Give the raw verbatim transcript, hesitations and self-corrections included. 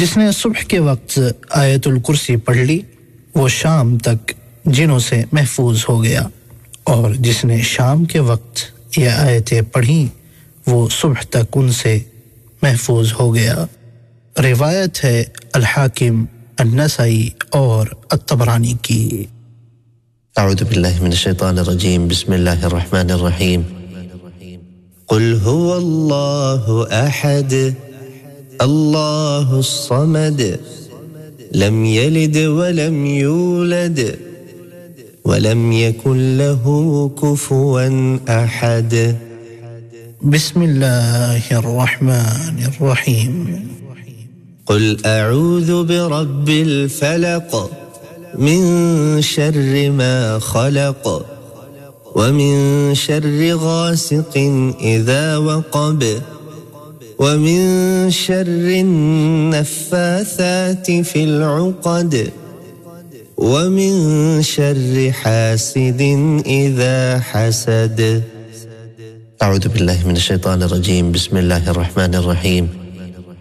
जिसने सुबह के वक्त आयतुल कुर्सी पढ़ ली वो शाम तक जिनों से महफूज हो गया और जिसने शाम के वक्त ये आयतें पढ़ी वो सुबह तक उनसे महफूज हो गया। रिवायत है अल-हाकिम, अन-नसाई और अत-तबरानी की। अऊज़ु बिल्लाहि मिनश शैतानिर रजीम, बिस्मिल्लाहिर रहमानिर रहीम। कुल हुवल्लाहु अहद, अल्लाहुस समद, लम यलिद वलम यूलद वलम यकुन लहू कुफुवन अहद। बिस्मिल्लाहिर रहमानिर रहीम। कुल अऊज़ु बिरब्बिल फलक मिन शर्रि मा खलक व मिन शर्रि गासिकिन इज़ा वक़ब व मिन शर्रि नफ़्फ़ाथाति फ़िल उक़द व मिन शर्रि हासिदिन इज़ा हसद। अऊज़ु बिल्लाहि मिनश शैतानिर रजीम, बिस्मिल्लाहिर रहमानिर रहीम।